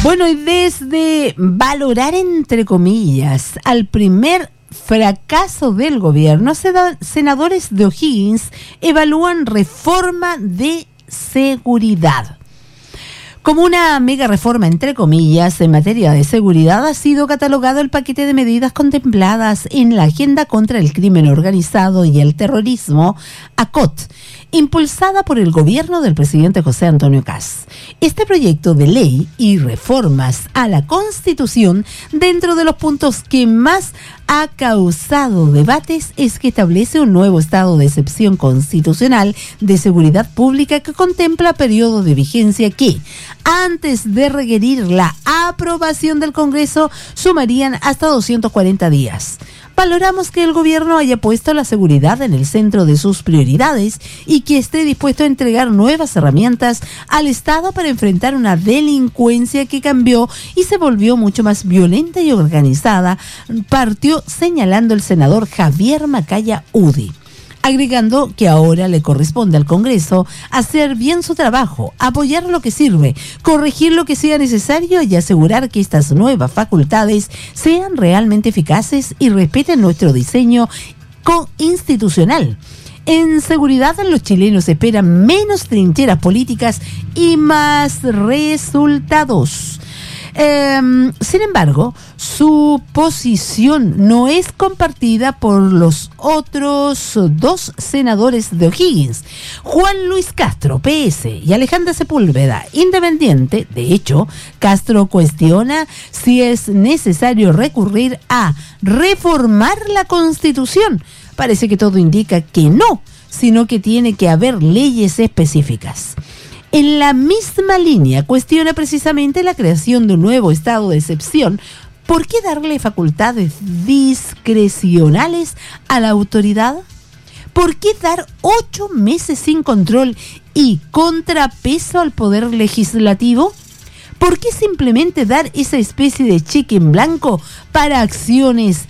Bueno, y desde valorar, entre comillas, al primer fracaso del gobierno, senadores de O'Higgins evalúan reforma de seguridad. Como una mega reforma, entre comillas, en materia de seguridad, ha sido catalogado el paquete de medidas contempladas en la Agenda contra el Crimen Organizado y el Terrorismo, ACOT, impulsada por el gobierno del presidente José Antonio Kast. Este proyecto de ley y reformas a la Constitución, dentro de los puntos que más ha causado debates, es que establece un nuevo estado de excepción constitucional de seguridad pública que contempla periodo de vigencia que, antes de requerir la aprobación del Congreso, sumarían hasta 240 días. Valoramos que el gobierno haya puesto la seguridad en el centro de sus prioridades y que esté dispuesto a entregar nuevas herramientas al Estado para enfrentar una delincuencia que cambió y se volvió mucho más violenta y organizada, partió señalando el senador Javier Macaya Udi, agregando que ahora le corresponde al Congreso hacer bien su trabajo, apoyar lo que sirve, corregir lo que sea necesario y asegurar que estas nuevas facultades sean realmente eficaces y respeten nuestro diseño institucional. En seguridad, los chilenos esperan menos trincheras políticas y más resultados. Sin embargo, su posición no es compartida por los otros dos senadores de O'Higgins, Juan Luis Castro, PS, y Alejandra Sepúlveda, Independiente. De hecho, Castro cuestiona si es necesario recurrir a reformar la Constitución. Parece que todo indica que no, sino que tiene que haber leyes específicas. En la misma línea, cuestiona precisamente la creación de un nuevo estado de excepción. ¿Por qué darle facultades discrecionales a la autoridad? ¿Por qué dar 8 meses sin control y contrapeso al poder legislativo? ¿Por qué simplemente dar esa especie de cheque en blanco para acciones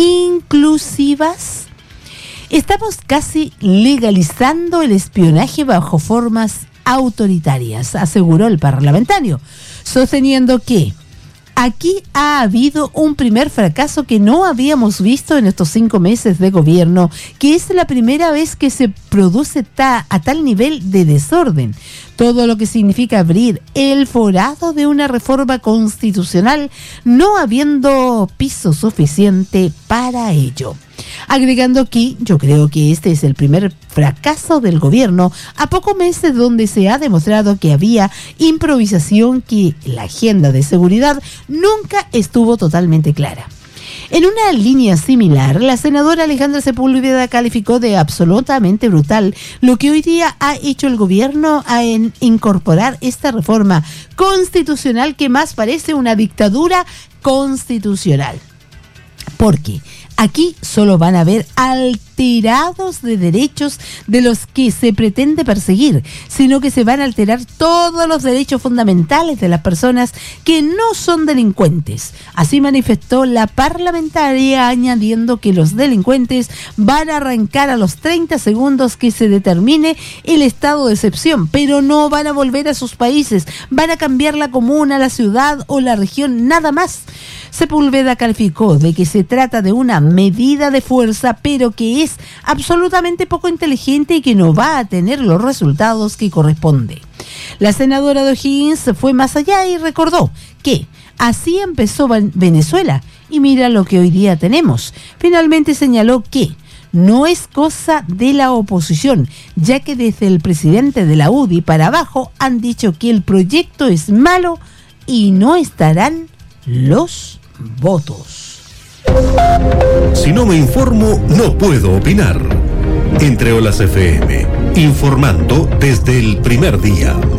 inclusivas? Estamos casi legalizando el espionaje bajo formas autoritarias, aseguró el parlamentario, sosteniendo que aquí ha habido un primer fracaso que no habíamos visto en estos 5 meses de gobierno, que es la primera vez que se produce a tal nivel de desorden, todo lo que significa abrir el forado de una reforma constitucional, no habiendo piso suficiente para ello. Agregando que yo creo que este es el primer fracaso del gobierno a pocos meses donde se ha demostrado que había improvisación, que la agenda de seguridad nunca estuvo totalmente clara. En una línea similar, la senadora Alejandra Sepúlveda calificó de absolutamente brutal lo que hoy día ha hecho el gobierno en incorporar esta reforma constitucional que más parece una dictadura constitucional. Porque aquí solo van a haber alterados de derechos de los que se pretende perseguir, sino que se van a alterar todos los derechos fundamentales de las personas que no son delincuentes. Así manifestó la parlamentaria, añadiendo que los delincuentes van a arrancar a los 30 segundos que se determine el estado de excepción, pero no van a volver a sus países, van a cambiar la comuna, la ciudad o la región, nada más. Sepúlveda calificó de que se trata de una medida de fuerza, pero que es absolutamente poco inteligente y que no va a tener los resultados que corresponde. La senadora de O'Higgins fue más allá y recordó que así empezó Venezuela y mira lo que hoy día tenemos. Finalmente señaló que no es cosa de la oposición, ya que desde el presidente de la UDI para abajo han dicho que el proyecto es malo y no estarán los votos. Si no me informo, no puedo opinar. Entre Olas FM, informando desde el primer día.